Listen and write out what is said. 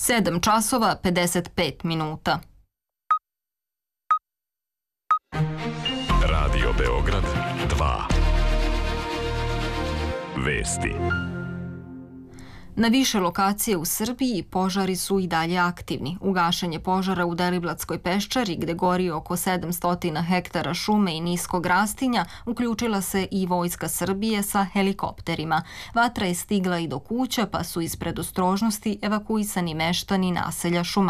7 časova 55 minuta. Radio Beograd 2. Vesti. Na više lokacije u Srbiji požari su i dalje aktivni. U gašenje požara u Deliblatskoj peščari, gde gori oko 700 hektara šume i niskog rastinja, uključila se i Vojska Srbije sa helikopterima. Vatra je stigla i do kuća, pa su iz predostrožnosti evakuisani meštani naselja Šumadija.